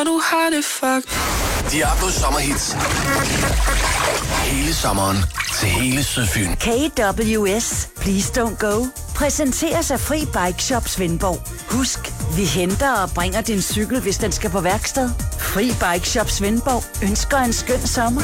Du har det fucked. Diablos sommerhits. Hele sommeren til hele Sydfyn. KWS Please Don't Go præsenteres af Fri Bike Shop Svendborg. Husk, vi henter og bringer din cykel, hvis den skal på værksted. Fri Bike Shop Svendborg ønsker en skøn sommer.